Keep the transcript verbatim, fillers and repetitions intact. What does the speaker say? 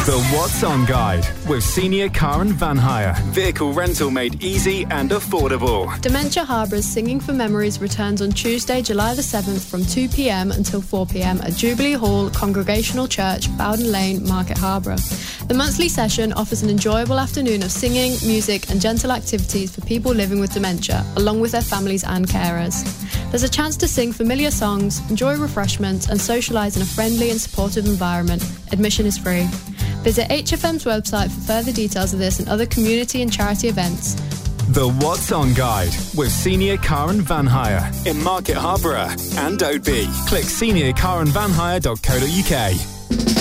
The What's On Guide with Senior Car and Van Hire. Vehicle rental made easy and affordable. Dementia Harbour's Singing for Memories returns on Tuesday, July the seventh from two p m until four p m at Jubilee Hall, Congregational Church, Bowden Lane, Market Harborough. The monthly session offers an enjoyable afternoon of singing, music and gentle activities for people living with dementia, along with their families and carers. There's a chance to sing familiar songs, enjoy refreshments and socialise in a friendly and supportive environment. Admission is free. Visit H F M's website for further details of this and other community and charity events. The What's On Guide with Senior Car and Van Hire in Market Harborough and Oadby. Click senior car and van hire dot co dot uk.